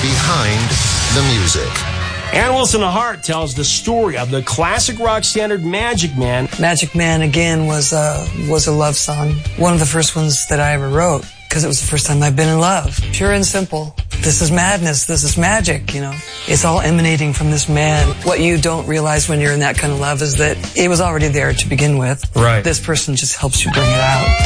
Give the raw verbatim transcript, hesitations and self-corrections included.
behind the music. Ann Wilson Hart tells the story of the classic rock standard Magic Man. Magic Man, again, was a, was a love song. One of the first ones that I ever wrote, because it was the first time I'd been in love. Pure and simple. This is madness. This is magic, you know. It's all emanating from this man. What you don't realize when you're in that kind of love is that it was already there to begin with. Right. This person just helps you bring it out.